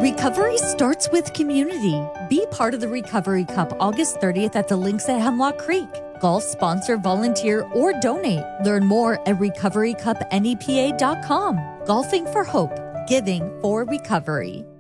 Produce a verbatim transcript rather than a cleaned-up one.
Recovery starts with community. Be part of the Recovery Cup August thirtieth at the links at Hemlock Creek. Golf, sponsor, volunteer, or donate. Learn more at recovery cup nepa dot com. Golfing for Hope. Giving for Recovery.